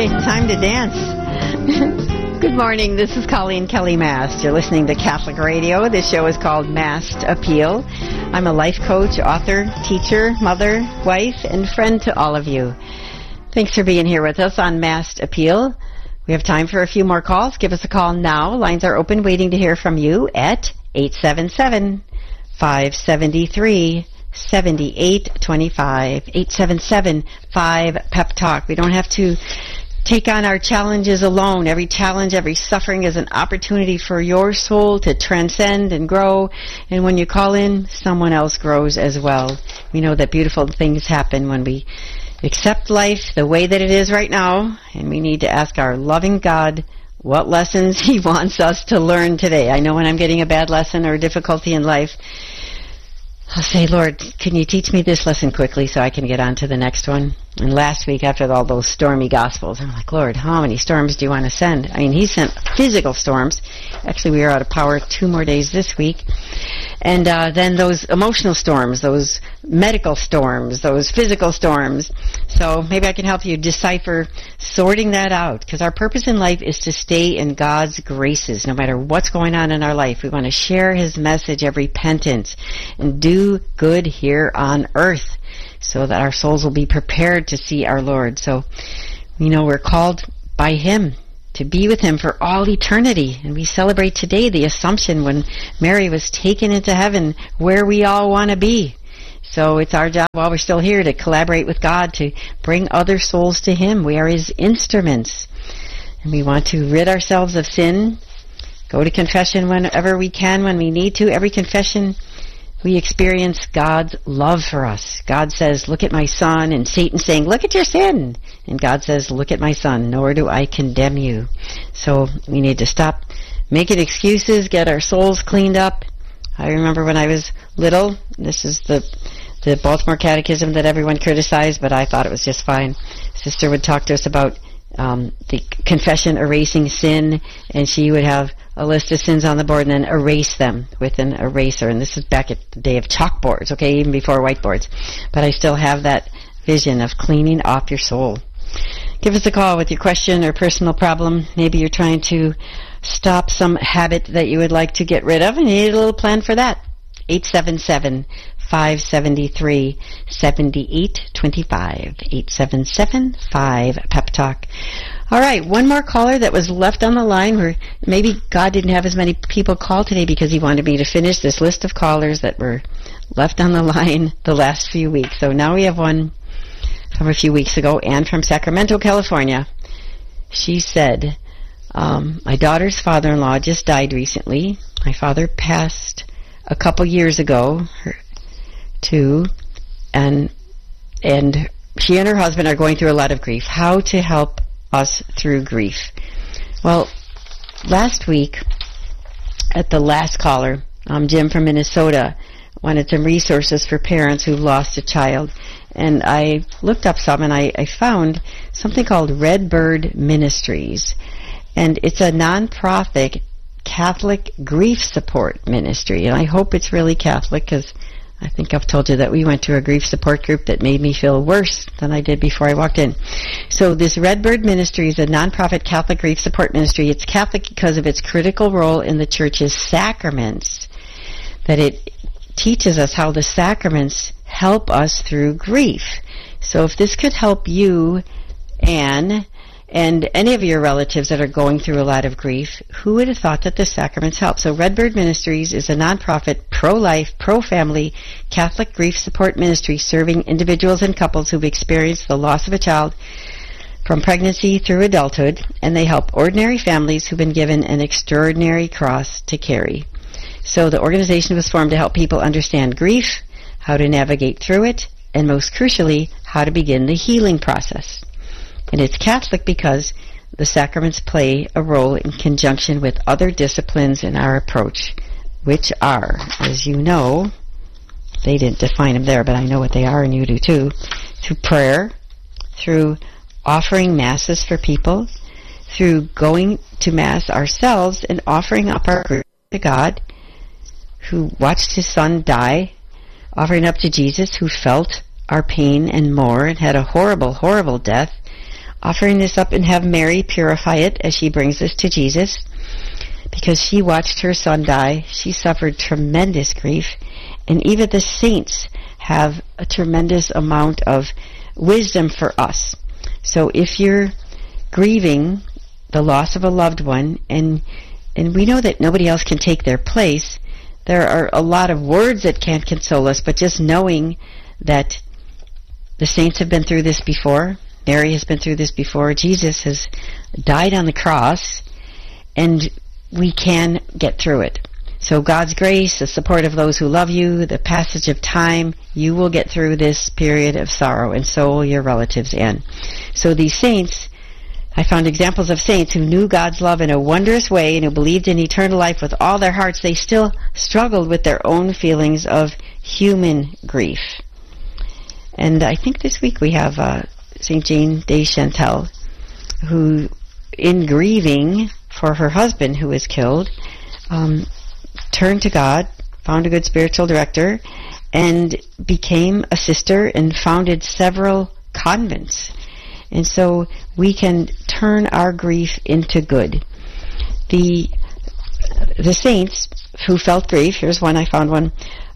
right, time to dance. Good morning, this is Colleen Kelly Mast. You're listening to Catholic Radio. This show is called Mast Appeal. I'm a life coach, author, teacher, mother, wife, and friend to all of you. Thanks for being here with us on Mast Appeal. We have time for a few more calls. Give us a call now. Lines are open, waiting to hear from you at 877-573-7825, 877-5-PEP-TALK. We don't have to take on our challenges alone. Every challenge, every suffering is an opportunity for your soul to transcend and grow. And when you call in, someone else grows as well. We know that beautiful things happen when we accept life the way that it is right now. And we need to ask our loving God what lessons He wants us to learn today. I know when I'm getting a bad lesson or a difficulty in life, I'll say, Lord, can you teach me this lesson quickly so I can get on to the next one? And last week, after all those stormy Gospels, I'm like, Lord, how many storms do you want to send? I mean, He sent physical storms. Actually, we are out of power 2 more days this week. And then those emotional storms, those medical storms, those physical storms. So maybe I can help you decipher sorting that out, because our purpose in life is to stay in God's graces no matter what's going on in our life. We want to share His message of repentance and do good here on earth so that our souls will be prepared to see our Lord. So we know we're called by Him to be with Him for all eternity. And we celebrate today the Assumption, when Mary was taken into heaven, where we all want to be. So it's our job while we're still here to collaborate with God to bring other souls to Him. We are His instruments. And we want to rid ourselves of sin, go to confession whenever we can, when we need to. Every confession, we experience God's love for us. God says, look at my Son, and Satan saying, look at your sin. And God says, look at my Son, nor do I condemn you. So we need to stop making excuses, get our souls cleaned up. I remember when I was little, this is the Baltimore Catechism that everyone criticized, but I thought it was just fine. Sister would talk to us about the confession erasing sin, and she would have a list of sins on the board and then erase them with an eraser. And this is back at the day of chalkboards, okay, even before whiteboards. But I still have that vision of cleaning off your soul. Give us a call with your question or personal problem. Maybe you're trying to stop some habit that you would like to get rid of, and you need a little plan for that. 877-573-7825. 877-5-PEP-TALK. All right, one more caller that was left on the line, where maybe God didn't have as many people call today because He wanted me to finish this list of callers that were left on the line the last few weeks. So now we have one from a few weeks ago, Anne from Sacramento, California. She said, my daughter's father-in-law just died recently. My father passed a couple years ago, too, and she and her husband are going through a lot of grief. How to help us through grief? Well, last week, at the last caller, Jim from Minnesota wanted some resources for parents who lost a child. And I looked up some, and I found something called Redbird Ministries. And it's a non-profit Catholic grief support ministry. And I hope it's really Catholic, because I think I've told you that we went to a grief support group that made me feel worse than I did before I walked in. So this Redbird Ministry is a non-profit Catholic grief support ministry. It's Catholic because of its critical role in the Church's sacraments, that it teaches us how the sacraments help us through grief. So if this could help you, Anne, and any of your relatives that are going through a lot of grief, who would have thought that the sacraments help? So Redbird Ministries is a nonprofit, pro-life, pro-family Catholic grief support ministry serving individuals and couples who've experienced the loss of a child from pregnancy through adulthood, and they help ordinary families who've been given an extraordinary cross to carry. So the organization was formed to help people understand grief, how to navigate through it, and most crucially, how to begin the healing process. And it's Catholic because the sacraments play a role in conjunction with other disciplines in our approach, which are, as you know, they didn't define them there, but I know what they are, and you do too, through prayer, through offering masses for people, through going to Mass ourselves and offering up our grief to God, who watched His Son die, offering up to Jesus, who felt our pain and more and had a horrible, horrible death, offering this up and have Mary purify it as she brings this to Jesus. Because she watched her son die, she suffered tremendous grief, and even the saints have a tremendous amount of wisdom for us. So if you're grieving the loss of a loved one, and we know that nobody else can take their place, there are a lot of words that can't console us, but just knowing that the saints have been through this before, Mary has been through this before, Jesus has died on the cross, and we can get through it. So God's grace, the support of those who love you, the passage of time, you will get through this period of sorrow, and so will your relatives, Anne. So these saints, I found examples of saints who knew God's love in a wondrous way and who believed in eternal life with all their hearts. They still struggled with their own feelings of human grief. And I think this week we have St. Jane de Chantal, who, in grieving for her husband who was killed, turned to God, found a good spiritual director, and became a sister and founded several convents. And so we can turn our grief into good. The saints who felt grief, here's one, I found one,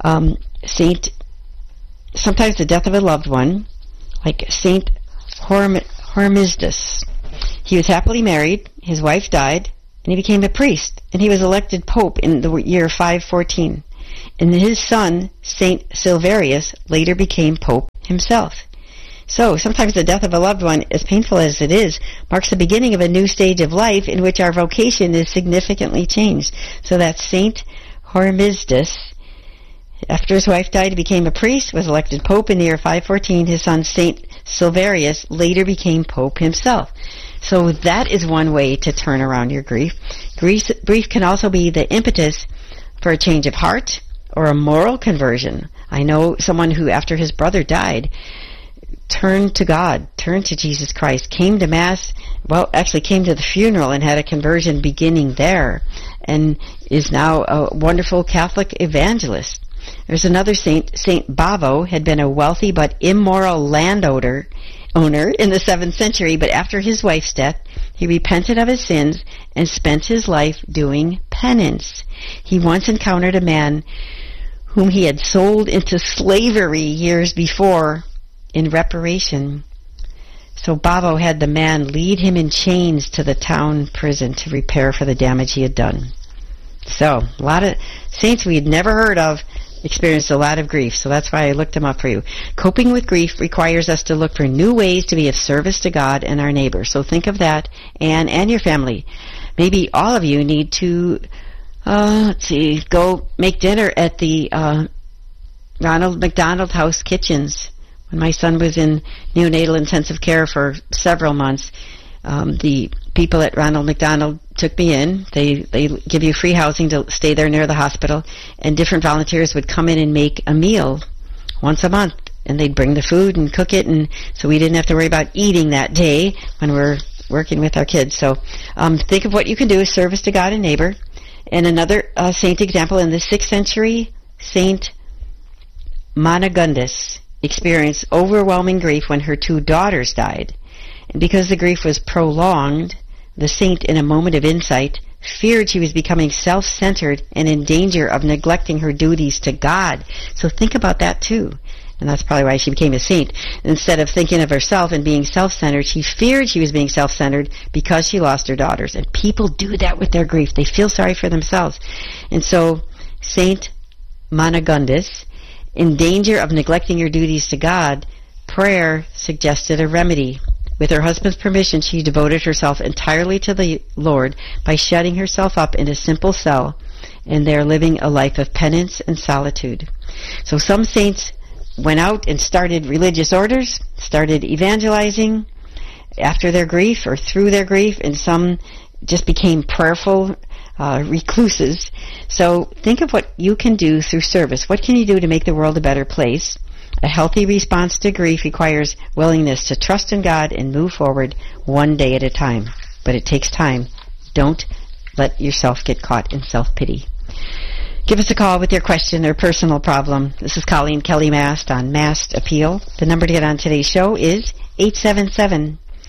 sometimes the death of a loved one, like Saint Hormisdas. He was happily married, his wife died, and he became a priest, and he was elected pope in the year 514. And his son, Saint Silverius, later became pope himself. So, sometimes the death of a loved one, as painful as it is, marks the beginning of a new stage of life in which our vocation is significantly changed. So that's Saint Hormisdas. After his wife died, he became a priest, was elected pope in the year 514. His son, Saint Silverius, later became pope himself. So that is one way to turn around your grief. Grief can also be the impetus for a change of heart or a moral conversion. I know someone who, after his brother died, turned to God, turned to Jesus Christ, came to Mass, actually came to the funeral and had a conversion beginning there, and is now a wonderful Catholic evangelist. There's another saint, Saint Bavo, had been a wealthy but immoral landowner in the 7th century, but after his wife's death, he repented of his sins and spent his life doing penance. He once encountered a man whom he had sold into slavery years before in reparation. So Bavo had the man lead him in chains to the town prison to repair for the damage he had done. So, a lot of saints we had never heard of experienced a lot of grief, so that's why I looked them up for you. Coping with grief requires us to look for new ways to be of service to God and our neighbor. So think of that, Anne, and your family. Maybe all of you need to, go make dinner at the Ronald McDonald House Kitchens. When my son was in neonatal intensive care for several months, the people at Ronald McDonald took me in. They give you free housing to stay there near the hospital, and different volunteers would come in and make a meal once a month, and they'd bring the food and cook it, and so we didn't have to worry about eating that day when we're working with our kids. So think of what you can do as service to God and neighbor. And another saint example, in the 6th century, Saint Managundis experienced overwhelming grief when her 2 daughters died. And because the grief was prolonged, the saint, in a moment of insight, feared she was becoming self-centered and in danger of neglecting her duties to God. So think about that too. And that's probably why she became a saint. Instead of thinking of herself and being self-centered, she feared she was being self-centered because she lost her daughters. And people do that with their grief. They feel sorry for themselves. And so Saint Managundis, in danger of neglecting her duties to God, prayer suggested a remedy. With her husband's permission, she devoted herself entirely to the Lord by shutting herself up in a simple cell, and there living a life of penance and solitude. So some saints went out and started religious orders, started evangelizing after their grief or through their grief, and some just became prayerful recluses. So think of what you can do through service. What can you do to make the world a better place? A healthy response to grief requires willingness to trust in God and move forward one day at a time. But it takes time. Don't let yourself get caught in self-pity. Give us a call with your question or personal problem. This is Colleen Kelly Mast on Mast Appeal. The number to get on today's show is 877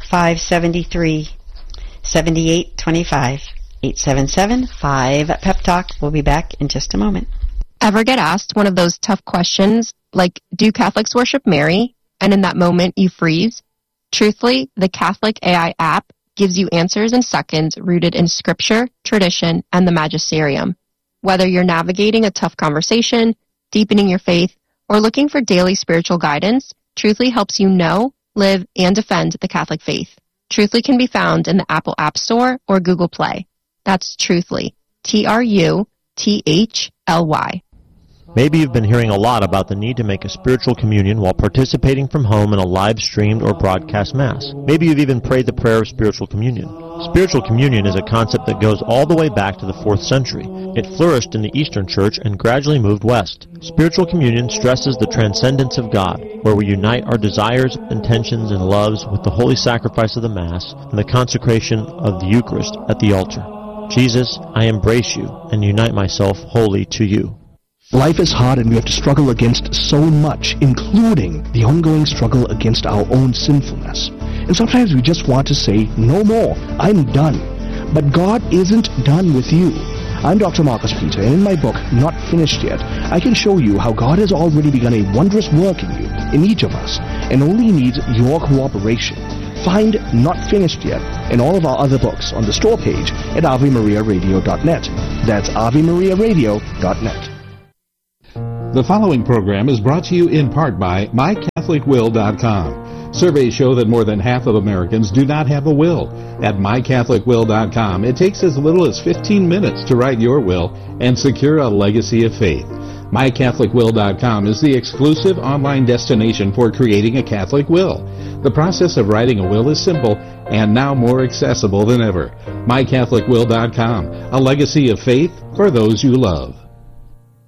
877-573-7825. 877-5-PEP-TALK. We'll be back in just a moment. Ever get asked one of those tough questions, like, do Catholics worship Mary? And in that moment, you freeze? Truthfully, the Catholic AI app gives you answers in seconds rooted in scripture, tradition, and the magisterium. Whether you're navigating a tough conversation, deepening your faith, or looking for daily spiritual guidance, Truthfully helps you know, live, and defend the Catholic faith. Truthfully can be found in the Apple App Store or Google Play. That's Truthfully. TRUTHLY. Maybe you've been hearing a lot about the need to make a spiritual communion while participating from home in a live-streamed or broadcast Mass. Maybe you've even prayed the prayer of spiritual communion. Spiritual communion is a concept that goes all the way back to the 4th century. It flourished in the Eastern Church and gradually moved west. Spiritual communion stresses the transcendence of God, where we unite our desires, intentions, and loves with the holy sacrifice of the Mass and the consecration of the Eucharist at the altar. Jesus, I embrace you and unite myself wholly to you. Life is hard and we have to struggle against so much, including the ongoing struggle against our own sinfulness. And sometimes we just want to say, no more, I'm done. But God isn't done with you. I'm Dr. Marcus Peter, and in my book, Not Finished Yet, I can show you how God has already begun a wondrous work in you, in each of us, and only needs your cooperation. Find Not Finished Yet and all of our other books on the store page at AveMariaRadio.net. That's AveMariaRadio.net. The following program is brought to you in part by MyCatholicWill.com. Surveys show that more than half of Americans do not have a will. At MyCatholicWill.com, it takes as little as 15 minutes to write your will and secure a legacy of faith. MyCatholicWill.com is the exclusive online destination for creating a Catholic will. The process of writing a will is simple and now more accessible than ever. MyCatholicWill.com, a legacy of faith for those you love.